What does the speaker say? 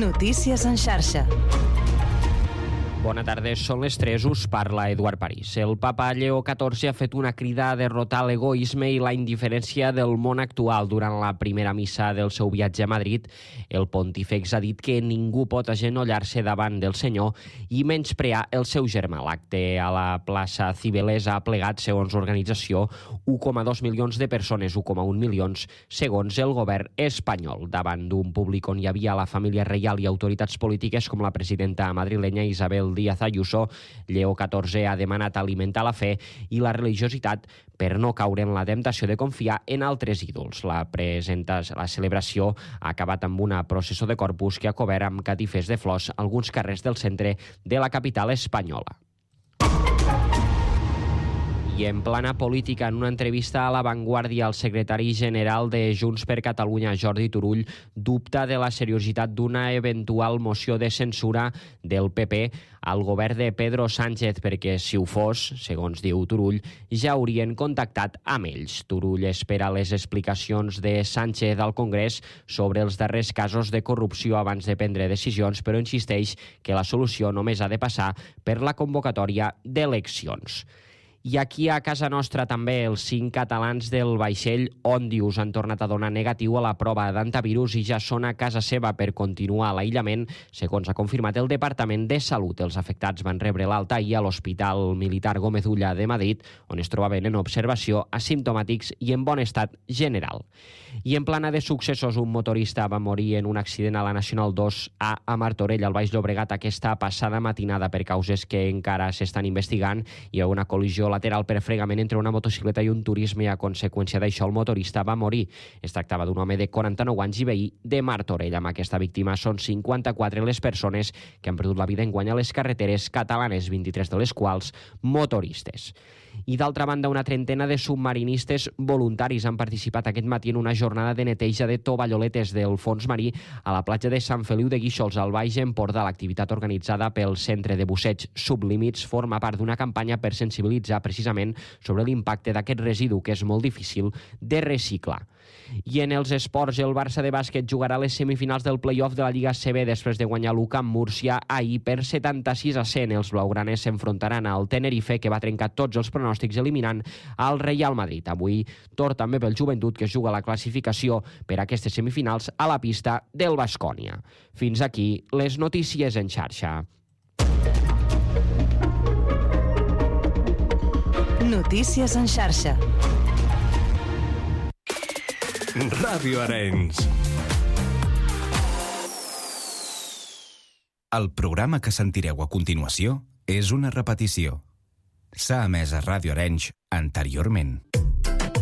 Notícies en xarxa. Bona tarda, són les 3, us parla Eduard París. El papa Lleó XIV ha fet una crida a derrotar l'egoisme i la indiferència del món actual. Durant la primera missa del seu viatge a Madrid, el pontífex ha dit que ningú pot agenollar-se davant del Senyor i menysprear el seu germà. L'acte a la plaça Cibeles ha plegat, segons l'organització, 1,2 milions de persones, 1,1 milions, segons el govern espanyol. Davant d'un públic on hi havia la família reial i autoritats polítiques com la presidenta madrilenya Isabel Díaz Ayuso, Lleó XIV ha demanat alimentar la fe i la religiositat per no caure en la temptació de confiar en altres ídols. La celebració ha acabat amb una processó de Corpus que ha cobert amb catifers de flors alguns carrers del centre de la capital espanyola. I en plana política, en una entrevista a La Vanguardia, el secretari general de Junts per Catalunya, Jordi Turull, dubta de la seriositat d'una eventual moció de censura del PP al govern de Pedro Sánchez, perquè si ho fos, segons diu Turull, ja haurien contactat amb ells. Turull espera les explicacions de Sánchez al Congrés sobre els darrers casos de corrupció abans de prendre decisions, però insisteix que la solució només ha de passar per la convocatòria d'eleccions. I aquí a casa nostra també els 5 catalans del vaixell Òndius han tornat a donar negatiu a la prova d'antivirus i ja són a casa seva per continuar l'aïllament, segons ha confirmat el Departament de Salut. Els afectats van rebre l'alta ahir a l'Hospital Militar Gómez Ulla de Madrid, on es trobaven en observació, asimptomàtics i en bon estat general. I en plana de successos, un motorista va morir en un accident a la Nacional 2A a Martorell, al Baix Llobregat, aquesta passada matinada per causes que encara s'estan investigant. Hi ha una col·lisió lateral per fregament entre una motocicleta i un turisme i a conseqüència d'això el motorista va morir. Es tractava d'un home de 49 anys i veí de Martorell. Amb aquesta víctima són 54 les persones que han perdut la vida enguany a les carreteres catalanes, 23 de les quals motoristes. I d'altra banda, una trentena de submarinistes voluntaris han participat aquest matí en una jornada de neteja de tovalloletes del fons marí a la platja de Sant Feliu de Guíxols, al Baix Empordà. L'activitat organitzada pel Centre de Busseig Sublímits forma part d'una campanya per sensibilitzar precisament sobre l'impacte d'aquest residu que és molt difícil de reciclar. I en els esports, el Barça de bàsquet jugarà les semifinals del play-off de la Lliga CB després de guanyar l'UCAM Múrcia ahir per 76-100. Els blaugranes s'enfrontaran al Tenerife, que va trencar tots els pronòstics eliminant al Real Madrid. Avui torn també pel Joventut, que juga la classificació per aquestes semifinals a la pista del Baskonia. Fins aquí les notícies en xarxa. Notícies en xarxa. Ràdio Arenys. El programa que sentireu a continuació és una repetició. S'ha emès a Ràdio Arenys anteriorment.